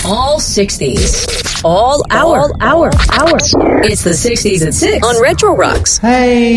All 60s. All hour. It's the 60s at 6 on Retro Rocks. Hey.